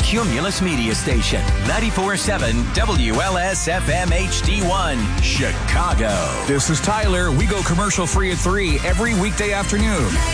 Cumulus Media Station, 94.7 WLS-FM HD1, Chicago. This is Tyler. We go commercial free at 3 every weekday afternoon.